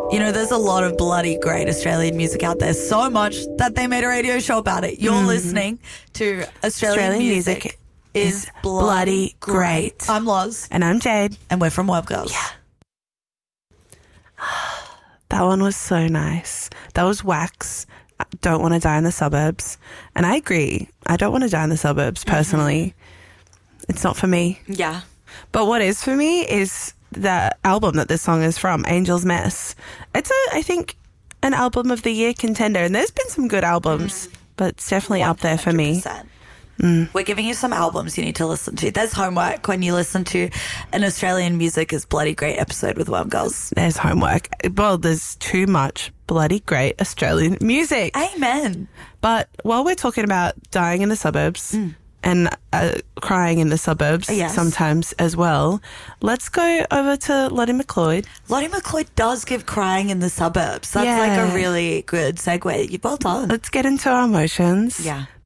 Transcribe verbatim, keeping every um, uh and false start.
You know, there's a lot of bloody great Australian music out there. So much that they made a radio show about it. You're mm. listening to Australian, Australian music, music is, is bloody, bloody great. great. I'm Loz. And I'm Jade. And we're from Web Girls. Yeah. That one was so nice. That was Wax. I don't want to die in the suburbs. And I agree. I don't want to die in the suburbs, personally. Mm-hmm. It's not for me. Yeah. But what is for me is the album that this song is from, Angel's Mess. It's, a, I think, an album of the year contender. And there's been some good albums, mm. but it's definitely one hundred percent up there for me. Mm. We're giving you some albums you need to listen to. There's homework when you listen to an Australian Music is Bloody Great episode with Worm Girls. There's homework. Well, there's too much bloody great Australian music. Amen. But while we're talking about dying in the suburbs mm. and uh, crying in the suburbs yes. sometimes as well, let's go over to Lottie McLeod. Lottie McLeod does give crying in the suburbs. That's yeah. like a really good segue. Well done. Let's get into our emotions. Yeah.